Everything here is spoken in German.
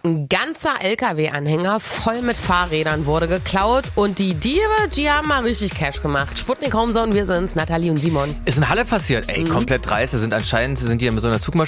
Ein ganzer LKW-Anhänger voll mit Fahrrädern wurde geklaut und die Diebe, die haben mal richtig Cash gemacht. Sputnik Homezone, wir sind's, Nathalie und Simon. Ist in Halle passiert, komplett dreist. Sind die ja mit so einer Zugmaschine